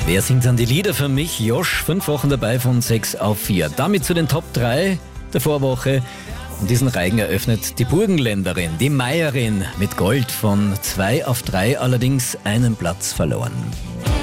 Wer singt dann die Lieder für mich? Josh, 5 Wochen dabei von 6 auf 4. Damit zu den Top 3 der Vorwoche. Und diesen Reigen eröffnet die Burgenländerin, die Meierin mit Gold von 2 auf 3, allerdings einen Platz verloren.